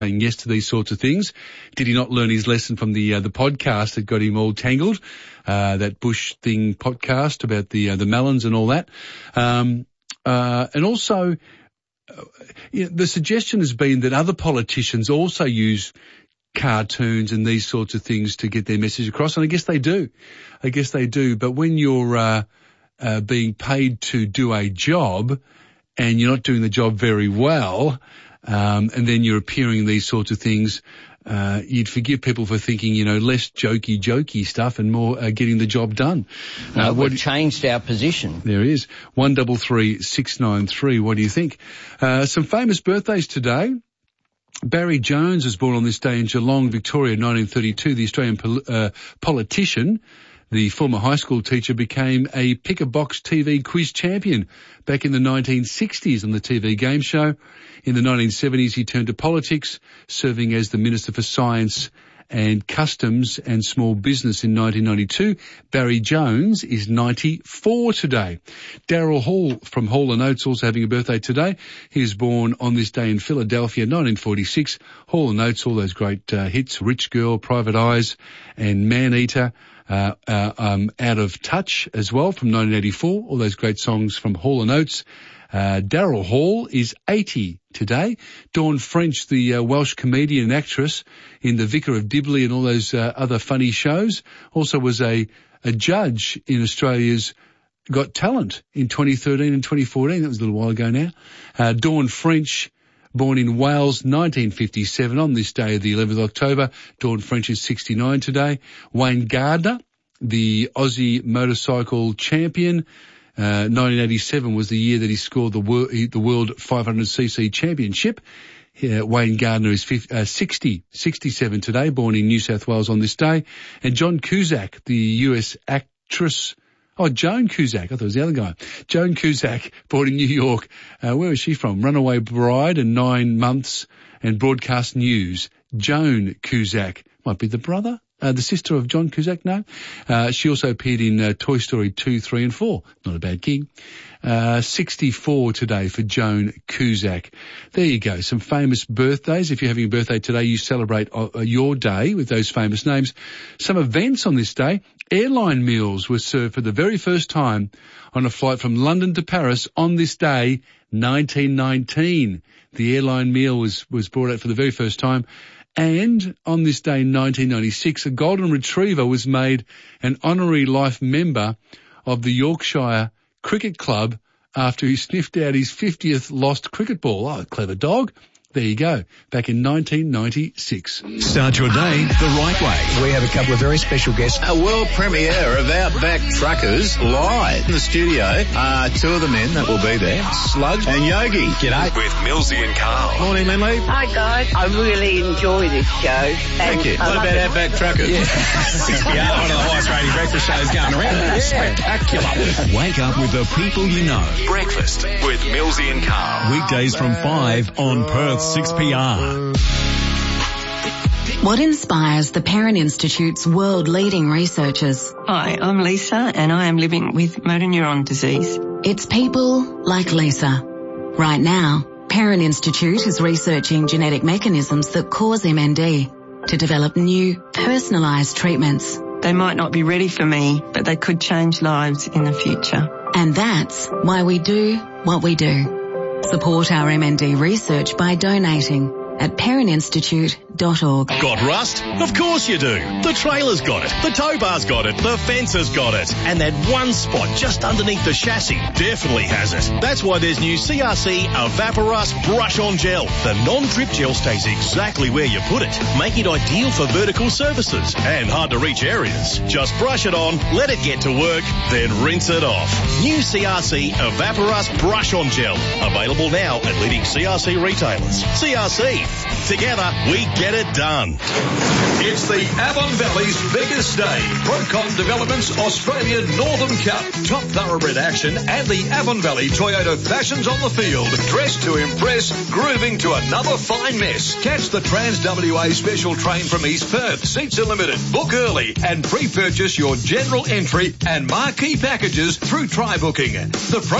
saying yes to these sorts of things. Did he not learn his lesson from the podcast that got him all tangled? That Bush thing podcast about the melons and all that. And also, the suggestion has been that other politicians also use cartoons and these sorts of things to get their message across. And I guess they do. But when you're being paid to do a job and you're not doing the job very well, and then you're appearing in these sorts of things, you'd forgive people for thinking, less jokey stuff and more getting the job done. We've changed our position. There is. 133-693. What do you think? Some famous birthdays today. Barry Jones was born on this day in Geelong, Victoria, 1932. The Australian politician. The former high school teacher became a pick-a-box TV quiz champion back in the 1960s on the TV game show. In the 1970s, he turned to politics, serving as the Minister for Science and Customs and Small Business in 1992. Barry Jones is 94 today. Daryl Hall from Hall & Oates also having a birthday today. He was born on this day in Philadelphia, 1946. Hall & Oates, all those great hits, Rich Girl, Private Eyes and Man-Eater. Out of Touch as well from 1984, all those great songs from Hall & Oates. Daryl Hall is 80 today. Dawn French, the Welsh comedian and actress in The Vicar of Dibley and all those other funny shows, also was a judge in Australia's Got Talent in 2013 and 2014. That was a little while ago now. Dawn French, born in Wales, 1957, on this day of the 11th of October. Dawn French is 69 today. Wayne Gardner, the Aussie motorcycle champion. 1987 was the year that he scored the World 500cc championship. Wayne Gardner is 67 today, born in New South Wales on this day. And Joan Cusack, the US actress. Oh, Joan Cusack. I thought it was the other guy. Joan Cusack, born in New York. Where is she from? Runaway Bride and 9 Months and Broadcast News. Joan Cusack. Might be the brother? The sister of John Cusack? No. She also appeared in Toy Story 2, 3 and 4. Not a bad gig. 64 today for Joan Cusack. There you go. Some famous birthdays. If you're having a birthday today, you celebrate your day with those famous names. Some events on this day. Airline meals were served for the very first time on a flight from London to Paris on this day, 1919. The airline meal was brought out for the very first time. And on this day in 1996, a golden retriever was made an honorary life member of the Yorkshire Cricket Club after he sniffed out his 50th lost cricket ball. Oh, clever dog. There you go. Back in 1996. Start your day the right way. We have a couple of very special guests. A world premiere of Outback Truckers live in the studio. Two of the men that will be there, Sludge and Yogi. G'day. With Millsy and Carl. Morning, Lindley. Hi, guys. I really enjoy this show. Thank you. What about Outback Truckers? Yeah. 6PR, one of the highest rated breakfast shows going around. Spectacular. Wake up with the people you know. Breakfast with Millsy and Carl. Weekdays from 5 on Perth 6PR. What inspires the Perrin Institute's world-leading researchers? Hi, I'm Lisa and I am living with motor neuron disease. It's people like Lisa. Right now, Perrin Institute is researching genetic mechanisms that cause MND to develop new, personalised treatments. They might not be ready for me, but they could change lives in the future. And that's why we do what we do. Support our MND research by donating at perrininstitute.org. Got rust? Of course you do. The trailer's got it. The tow bar's got it. The fence has got it. And that one spot just underneath the chassis definitely has it. That's why there's new CRC Evaporust Brush On Gel. The non-drip gel stays exactly where you put it, making it ideal for vertical surfaces and hard-to-reach areas. Just brush it on, let it get to work, then rinse it off. New CRC Evaporust Brush On Gel. Available now at leading CRC retailers. CRC. Together, we get it done. It's the Avon Valley's biggest day. Procom Developments Australia Northern Cup. Top thoroughbred action and the Avon Valley Toyota fashions on the field. Dressed to impress, grooving to another fine mess. Catch the Trans-WA special train from East Perth. Seats are limited. Book early and pre-purchase your general entry and marquee packages through Try Booking. The